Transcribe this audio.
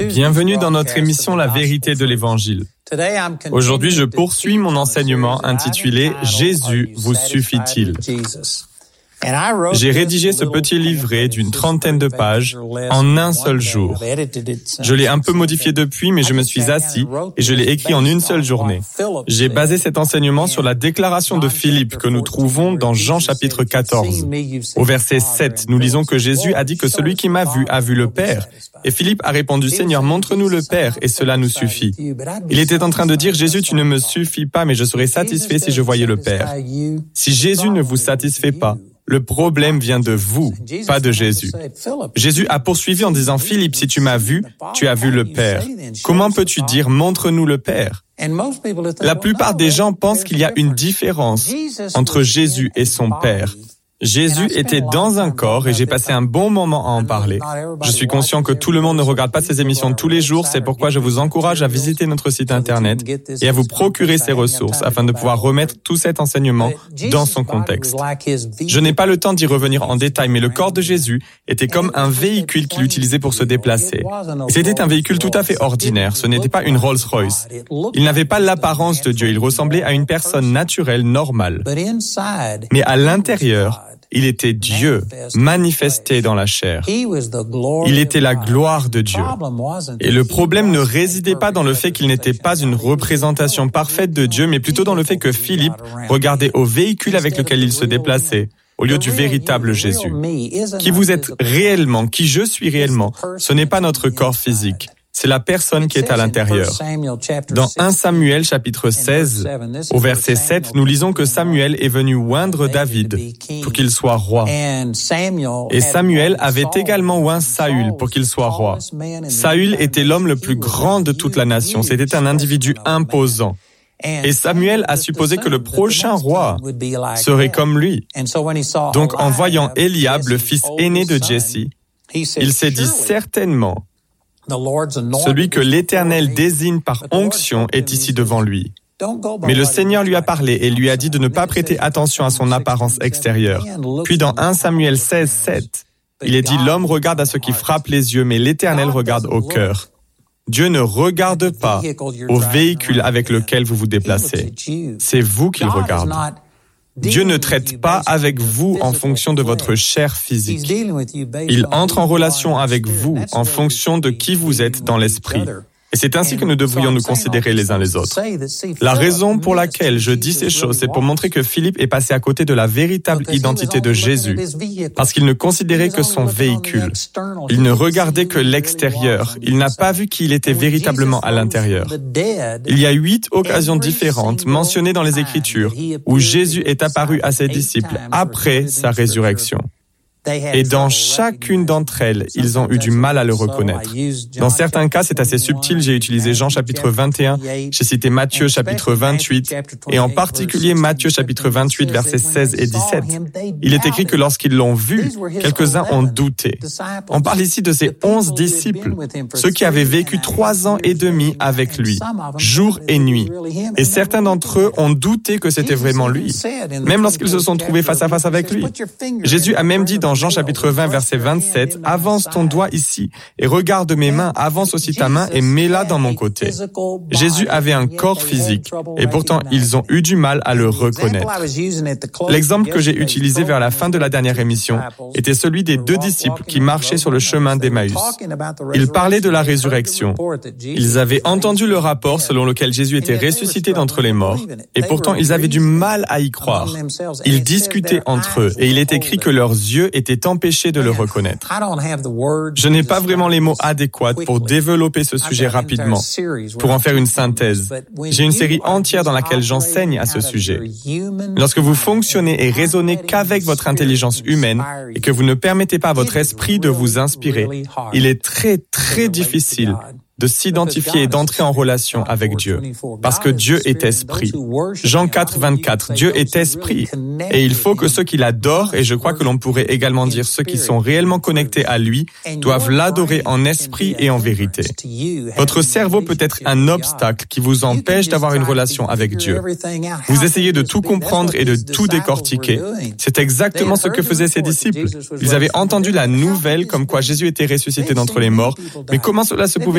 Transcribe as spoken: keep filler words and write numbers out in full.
Bienvenue dans notre émission La vérité de l'Évangile. Aujourd'hui, je poursuis mon enseignement intitulé « Jésus vous suffit-il ». J'ai rédigé ce petit livret d'une trentaine de pages en un seul jour. Je l'ai un peu modifié depuis, mais je me suis assis et je l'ai écrit en une seule journée. J'ai basé cet enseignement sur la déclaration de Philippe que nous trouvons dans Jean chapitre quatorze. Au verset sept, nous lisons que Jésus a dit que celui qui m'a vu a vu le Père. Et Philippe a répondu, « Seigneur, montre-nous le Père et cela nous suffit. » Il était en train de dire, « Jésus, tu ne me suffis pas, mais je serais satisfait si je voyais le Père. » Si Jésus ne vous satisfait pas, le problème vient de vous, pas de Jésus. Jésus a poursuivi en disant, « Philippe, si tu m'as vu, tu as vu le Père. Comment peux-tu dire, montre-nous le Père ?» La plupart des gens pensent qu'il y a une différence entre Jésus et son Père. Jésus était dans un corps et j'ai passé un bon moment à en parler. Je suis conscient que tout le monde ne regarde pas ces émissions tous les jours, c'est pourquoi je vous encourage à visiter notre site internet et à vous procurer ces ressources afin de pouvoir remettre tout cet enseignement dans son contexte. Je n'ai pas le temps d'y revenir en détail, mais le corps de Jésus était comme un véhicule qu'il utilisait pour se déplacer. Et c'était un véhicule tout à fait ordinaire, ce n'était pas une Rolls-Royce. Il n'avait pas l'apparence de Dieu, il ressemblait à une personne naturelle, normale. Mais à l'intérieur, il était Dieu, manifesté dans la chair. Il était la gloire de Dieu. Et le problème ne résidait pas dans le fait qu'il n'était pas une représentation parfaite de Dieu, mais plutôt dans le fait que Philippe regardait au véhicule avec lequel il se déplaçait, au lieu du véritable Jésus. Qui vous êtes réellement, qui je suis réellement, ce n'est pas notre corps physique. C'est la personne qui est à l'intérieur. Dans premier Samuel chapitre seize, au verset sept, nous lisons que Samuel est venu oindre David pour qu'il soit roi. Et Samuel avait également oint Saül pour qu'il soit roi. Saül était l'homme le plus grand de toute la nation. C'était un individu imposant. Et Samuel a supposé que le prochain roi serait comme lui. Donc en voyant Eliab, le fils aîné de Jesse, il s'est dit certainement, celui que l'Éternel désigne par onction est ici devant lui. Mais le Seigneur lui a parlé et lui a dit de ne pas prêter attention à son apparence extérieure. Puis dans premier Samuel seize, sept, il est dit « L'homme regarde à ce qui frappe les yeux, mais l'Éternel regarde au cœur. » Dieu ne regarde pas au véhicule avec lequel vous vous déplacez. C'est vous qu'il regarde. Dieu ne traite pas avec vous en fonction de votre chair physique. Il entre en relation avec vous en fonction de qui vous êtes dans l'esprit. Et c'est ainsi que nous devrions nous considérer les uns les autres. La raison pour laquelle je dis ces choses, c'est pour montrer que Philippe est passé à côté de la véritable identité de Jésus, parce qu'il ne considérait que son véhicule. Il ne regardait que l'extérieur. Il n'a pas vu qui il était véritablement à l'intérieur. Il y a huit occasions différentes mentionnées dans les Écritures où Jésus est apparu à ses disciples après sa résurrection. Et dans chacune d'entre elles, ils ont eu du mal à le reconnaître. Dans certains cas, c'est assez subtil. J'ai utilisé Jean chapitre vingt et un, j'ai cité Matthieu chapitre vingt-huit, et en particulier Matthieu chapitre vingt-huit, versets seize et dix-sept. Il est écrit que lorsqu'ils l'ont vu, quelques-uns ont douté. On parle ici de ces onze disciples, ceux qui avaient vécu trois ans et demi avec lui, jour et nuit. Et certains d'entre eux ont douté que c'était vraiment lui, même lorsqu'ils se sont trouvés face à face avec lui. Jésus a même dit dans Jean chapitre vingt, verset vingt-sept, « Avance ton doigt ici et regarde mes mains, avance aussi ta main et mets-la dans mon côté. » Jésus avait un corps physique et pourtant ils ont eu du mal à le reconnaître. L'exemple que j'ai utilisé vers la fin de la dernière émission était celui des deux disciples qui marchaient sur le chemin d'Emmaüs. Ils parlaient de la résurrection. Ils avaient entendu le rapport selon lequel Jésus était ressuscité d'entre les morts et pourtant ils avaient du mal à y croire. Ils discutaient entre eux et il est écrit que leurs yeux étaient empêchés de le reconnaître. Je n'ai pas vraiment les mots adéquats pour développer ce sujet rapidement, pour en faire une synthèse. J'ai une série entière dans laquelle j'enseigne à ce sujet. Lorsque vous fonctionnez et raisonnez qu'avec votre intelligence humaine et que vous ne permettez pas à votre esprit de vous inspirer, il est très, très difficile de s'identifier et d'entrer en relation avec Dieu. Parce que Dieu est esprit. Jean quatre, vingt-quatre, Dieu est esprit. Et il faut que ceux qui l'adorent, et je crois que l'on pourrait également dire ceux qui sont réellement connectés à lui, doivent l'adorer en esprit et en vérité. Votre cerveau peut être un obstacle qui vous empêche d'avoir une relation avec Dieu. Vous essayez de tout comprendre et de tout décortiquer. C'est exactement ce que faisaient ses disciples. Ils avaient entendu la nouvelle comme quoi Jésus était ressuscité d'entre les morts, mais comment cela se pouvait